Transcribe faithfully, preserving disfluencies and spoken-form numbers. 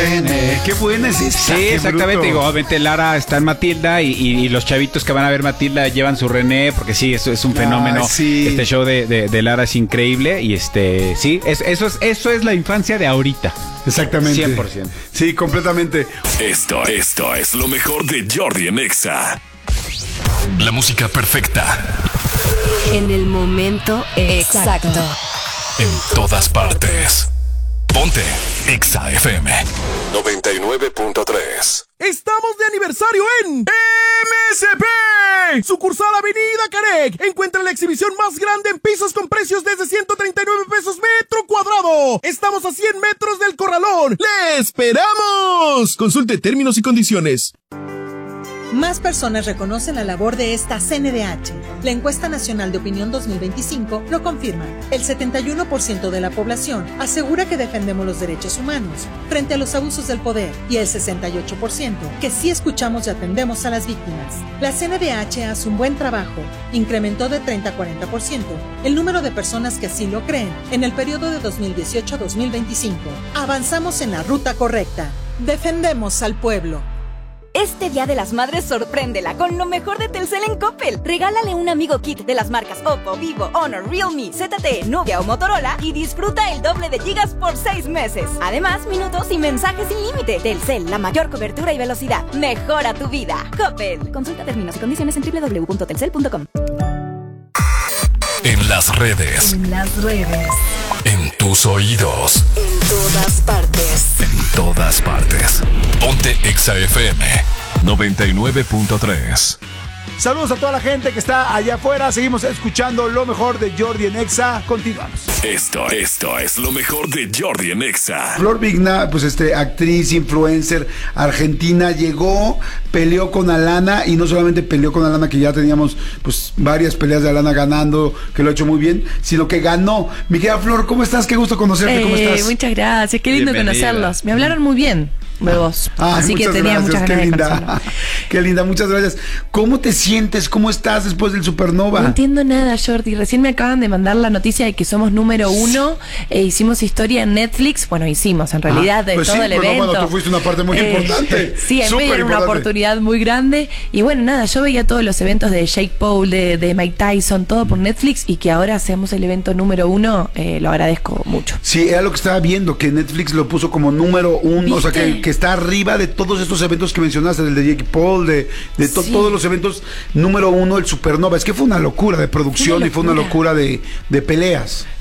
Qué buena es esa. Sí, exactamente. Bruto. Digo, obviamente Lara está en Matilda y, y, y los chavitos que van a ver Matilda llevan su René, porque sí, eso es un fenómeno. Ah, sí. Este show de, de, de Lara es increíble y este, sí, es, eso es, eso es la infancia de ahorita. Exactamente. cien por ciento. Sí, completamente. Esto, esto es lo mejor de Jordi en Exa. La música perfecta. En el momento exacto. En todas partes. Ponte Exa F M noventa y nueve punto tres. Estamos de aniversario en M S P. Sucursal Avenida Carec. Encuentra la exhibición más grande en pisos con precios desde ciento treinta y nueve pesos metro cuadrado. Estamos a cien metros del Corralón. ¡Le esperamos! Consulte términos y condiciones. Más personas reconocen la labor de esta C N D H. La encuesta nacional de opinión dos mil veinticinco lo confirma. El setenta y uno por ciento de la población asegura que defendemos los derechos humanos frente a los abusos del poder y el sesenta y ocho por ciento que sí escuchamos y atendemos a las víctimas. La C N D H hace un buen trabajo. Incrementó de treinta a cuarenta por ciento el número de personas que así lo creen en el periodo de dos mil dieciocho a dos mil veinticinco. Avanzamos en la ruta correcta. Defendemos al pueblo. Este Día de las Madres sorpréndela con lo mejor de Telcel en Coppel. Regálale un amigo kit de las marcas Oppo, Vivo, Honor, Realme, Z T E, Nubia o Motorola y disfruta el doble de gigas por seis meses. Además, minutos y mensajes sin límite. Telcel, la mayor cobertura y velocidad. Mejora tu vida. Coppel. Consulta términos y condiciones en doble u doble u doble u punto telcel punto com. En las redes. En las redes. En tus oídos. En todas partes. En todas partes. Ponte Exa F M noventa y nueve punto tres. Saludos a toda la gente que está allá afuera. Seguimos escuchando lo mejor de Jordi en Exa. Continuamos. Esto, esto es lo mejor de Jordi en Exa. Flor Vigna, pues este, actriz, influencer, argentina, llegó, peleó con Alana y no solamente peleó con Alana, que ya teníamos pues varias peleas de Alana ganando, que lo ha hecho muy bien, sino que ganó. Mi querida Flor, ¿cómo estás? Qué gusto conocerte, ¿cómo Eh, estás? muchas gracias, qué lindo Bienvenida. conocerlos. Me hablaron muy bien de vos, Ay, así que muchas tenía gracias, muchas qué ganas de linda. conocerlos. Qué linda, muchas gracias. ¿Cómo te sientes? ¿Cómo estás después del Supernova? No entiendo nada, Jordi. Recién me acaban de mandar la noticia de que somos número uno. E hicimos historia en Netflix. Bueno, hicimos en realidad Ah, de pues todo sí, el pero evento. bueno, tú fuiste una parte muy Eh, importante. Sí, en Súper medio era una importante. oportunidad muy grande. Y bueno, nada, yo veía todos los eventos de Jake Paul, de, de Mike Tyson, todo por Netflix. Y que ahora seamos el evento número uno, eh, lo agradezco mucho. Sí, era lo que estaba viendo, que Netflix lo puso como número uno, o sea, ¿Viste? que, que está arriba de todos estos eventos que mencionaste, del de Jake Paul, de, de to- Sí. todos los eventos, número uno, el Supernova. Es que fue una locura de producción Una y fue una locura. locura de, de peleas.